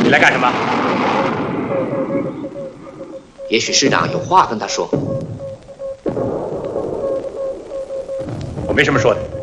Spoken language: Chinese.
你来干什么？ 也许师长有话跟他说。 我没什么说的。